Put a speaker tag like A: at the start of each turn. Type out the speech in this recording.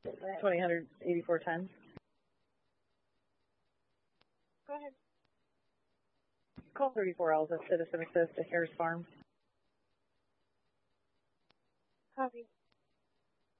A: 208410.
B: Go ahead.
A: Call 34 Alpha, Citizen Assist at Harris Farm.
B: Copy.